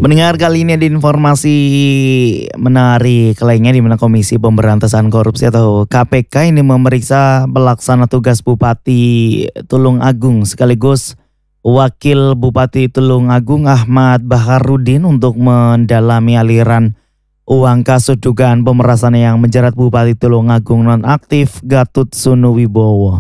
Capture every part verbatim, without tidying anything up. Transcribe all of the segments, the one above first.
Mendengar kali ini ada informasi menarik lainnya di mana Komisi Pemberantasan Korupsi atau K P K ini memeriksa pelaksana tugas Bupati Tulung Agung sekaligus Wakil Bupati Tulung Agung Ahmad Baharudin untuk mendalami aliran uang kasus dugaan pemerasan yang menjerat Bupati Tulung Agung nonaktif Gatut Sunuwibowo.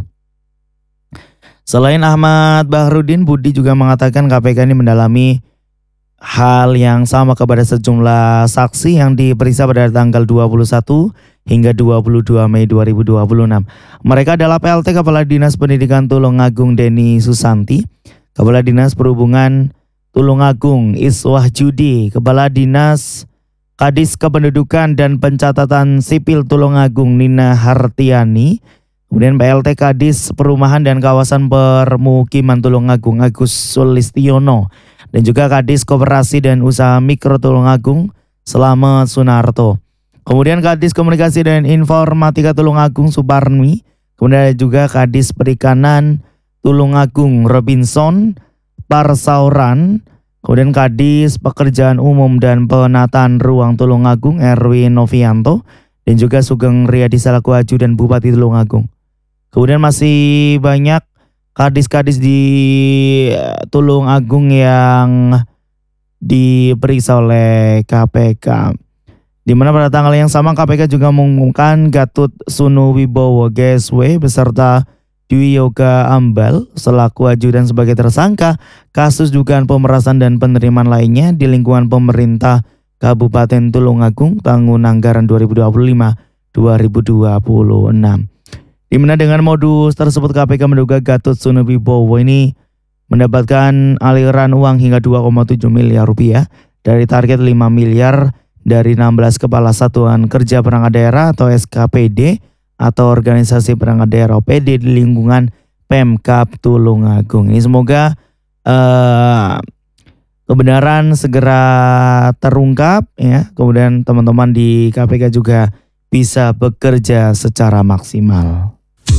Selain Ahmad Baharudin, Budi juga mengatakan K P K ini mendalami hal yang sama kepada sejumlah saksi yang diperiksa pada tanggal dua puluh satu hingga dua puluh dua Mei dua ribu dua puluh enam. Mereka adalah P L T Kepala Dinas Pendidikan Tulung Agung Deni Susanti, Kepala Dinas Perhubungan Tulung Agung Iswah Judi, Kepala Dinas Kadis Kependudukan dan Pencatatan Sipil Tulung Agung Nina Hartiani, kemudian P L T Kadis Perumahan dan Kawasan Permukiman Tulung Agung Agus Sulistiono, dan juga Kadis Koperasi dan Usaha Mikro Tulung Agung Slamet Sunarto. Kemudian Kadis Komunikasi dan Informatika Tulung Agung Suparmi. Kemudian ada juga Kadis Perikanan Tulung Agung Robinson Parsauran. Kemudian Kadis Pekerjaan Umum dan Penataan Ruang Tulung Agung Erwin Novianto. Dan juga Sugeng Riyadi selaku Ajudan Bupati Tulung Agung. Kemudian masih banyak kadis-kadis di Tulung Agung yang diperiksa oleh K P K. Di mana pada tanggal yang sama K P K juga mengumumkan Gatut Sunuwibowo G S W beserta Dwi Yoga Ambal selaku ajudan sebagai tersangka kasus dugaan pemerasan dan penerimaan lainnya di lingkungan pemerintah Kabupaten Tulung Agung tahun anggaran dua ribu dua puluh lima dua ribu dua puluh enam. Di mana dengan modus tersebut K P K menduga Gatut Sunuwibowo ini mendapatkan aliran uang hingga dua koma tujuh miliar rupiah dari target lima miliar dari enam belas Kepala Satuan Kerja Perangkat Daerah atau S K P D atau Organisasi Perangkat Daerah O P D di lingkungan Pemkab Tulung Agung. Ini semoga uh, kebenaran segera terungkap ya. Kemudian teman-teman di K P K juga bisa bekerja secara maksimal.